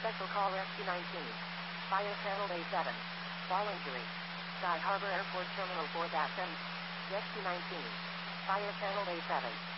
Special call Rescue 19. Fire Channel A7. Fall injury. Sky Harbor Airport Terminal 4 Rescue 19. Fire Channel A7.